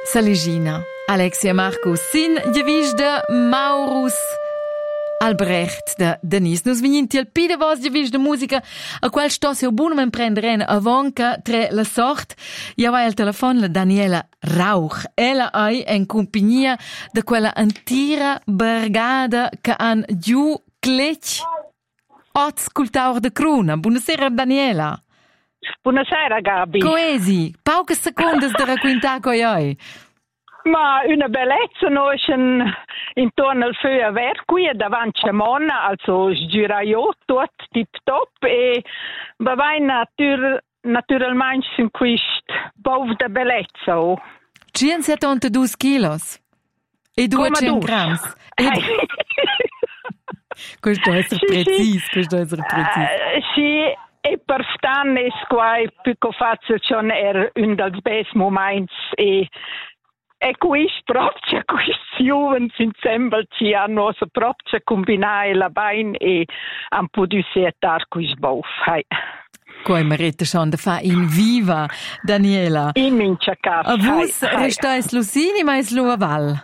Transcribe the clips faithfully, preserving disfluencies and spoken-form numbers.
Saligina, Alexia Marcus, sin giavisch de Maurus Albrecht de Denise. Nus vigninti al pide vos giavisch de musica a quel sto se buonament prenderen avonca tre la sort. Ja vai al telefon la Daniela Rauch. Ella ai en compagnia de quella antira bergada che han giù clec oz cultaur de cruna. Buonasera Daniela. Buonasera Gabi. Coesi, pauche secondes de racquintar coi oi. Ma una bellezza noi intorno al feuerwerk qui davanti a Mona, also sgiraio tot tip top e vai natur naturalmente in quist bov da bellezza. centosettantadue kilos e duecento grams. Questo è essere preciso, questo è essere preciso. Sì. E per stanne squai più facile c'è er un dels best moments e e questo proprio questi giovani insieme ci hanno proprio combinare la bain e un po' di sietar questo bof. Coi marete schon da fa in viva Daniela. In mincha casa. A vos restais Lucini ma es lo aval.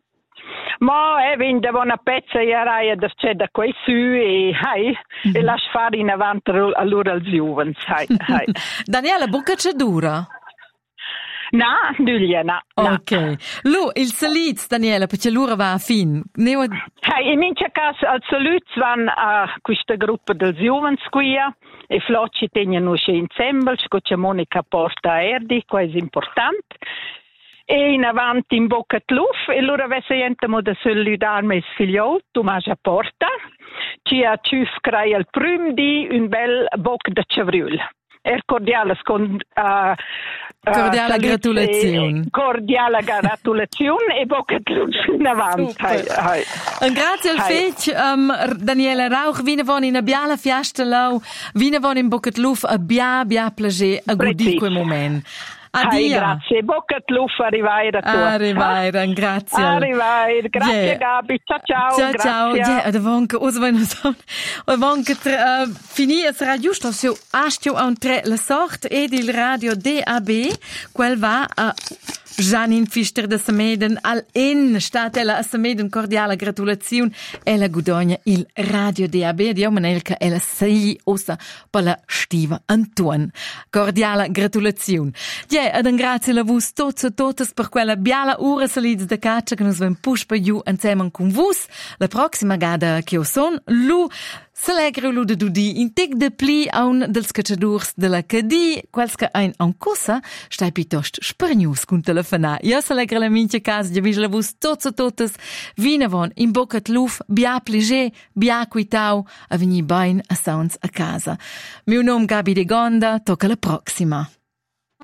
Ma eh, vende una pezza e araia da c'è da quei su e hai mm-hmm. e lascia fare in avanti allora al giovani. Daniela, bocca c'è dura? No, Giulia, no. Ok. Lu, il saliz, Daniela, perché l'ora va a fin. Neo... Hey, in mincha casa al salut van a questa gruppa del giovani qui e flocci tengono insieme, c'è Monica Porta a Erdi, questo è importante. E in avanti in bocca di luft, e allora avesse gente mo da solidar mes figliol, Tommaso Porta, ci ha ciuf crea il prim di un bel bocca da Cevriul. Er cordiale con uh, cordiale gratulazione. Cordiale gratulazione e bocca di luft in avanti. Un grazie al fetch, um, Daniela Rauch, vine von in a biala fiesta lau, vine von in bocca di luft a bia bia plager a gudi quel moment. Hai, grazie, bocca di luft, arrivare da tutti. Arrivare, grazie. Arrivare, grazie yeah. Gabi, ciao ciao. Ciao grazie. ciao, yeah, da vonke, os vai nos vonke uh, finì sarà giusto se astio a un tre la sort ed il radio D A B, quel va a Janine Pfister de Sameden al in statella a Sameden cordiale gratulazione e la gudogna il radio D A B di Omanelka e la sei ossa per la stiva Antuan. Cordiale gratulazione. Ja, ed un grazie a vos tots e totes per quella biala ora salids de caccia che nos ven push per giù insieme con vos. La prossima gada che io son, lu S'allegre lu de dudi in tec de pli a un dels cacciadurs de la Cadi, quels che ein an cosa, stai piuttosto spernius con telefonar. Io s'allegre la mince casa, ja vis la vus tots e totes, vina von in bocca de luf, bia pliger, bia quitau, a veni bain a sounds a casa. Meu nom Gabi de Gonda, tocca la prossima.